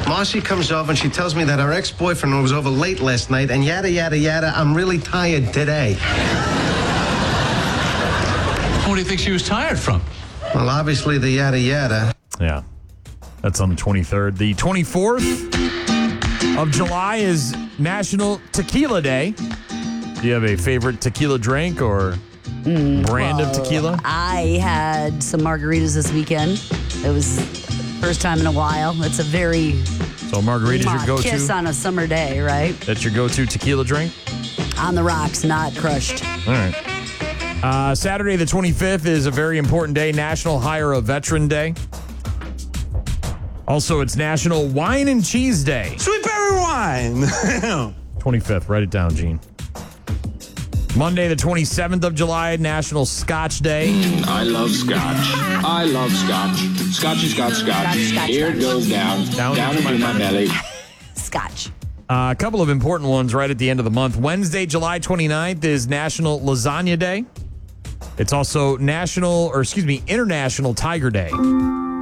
Marcy comes over and she tells me that her ex-boyfriend was over late last night and yada, yada, yada. I'm really tired today. What do you think she was tired from? Well, obviously the yada, yada. Yeah. That's on the 23rd. The 24th of July is National Tequila Day. Do you have a favorite tequila drink or brand of tequila? I had some margaritas this weekend. It was first time in a while. It's a very So margarita's your go-to? kiss on a summer day, right? That's your go-to tequila drink? On the rocks, not crushed. All right. Saturday the 25th is a very important day, National Hire a Veteran Day. Also, it's National Wine and Cheese Day. Sweet berry wine. 25th. Write it down, Gene. Monday, the 27th of July, National Scotch Day. I love scotch. I love scotch. Scotchy, scotch. Here it goes down into my belly. Scotch. A couple of important ones right at the end of the month. Wednesday, July 29th is National Lasagna Day. It's also International Tiger Day.